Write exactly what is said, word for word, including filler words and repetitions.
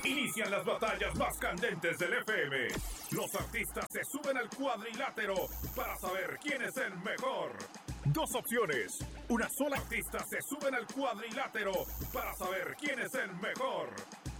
Inician las batallas más candentes del F M. Los artistas se suben al cuadrilátero para saber quién es el mejor. Dos opciones. Una sola artista se suben al cuadrilátero para saber quién es el mejor.